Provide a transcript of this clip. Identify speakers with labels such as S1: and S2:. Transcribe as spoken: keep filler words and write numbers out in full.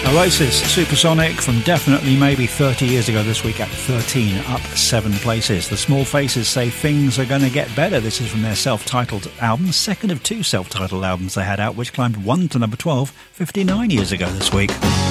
S1: Oasis, Supersonic, from definitely maybe thirty years ago this week at thirteen, up seven places. The Small Faces say things are going to get better. This is from their self-titled album, second of two self-titled albums they had out, which climbed one to number twelve fifty-nine years ago this week.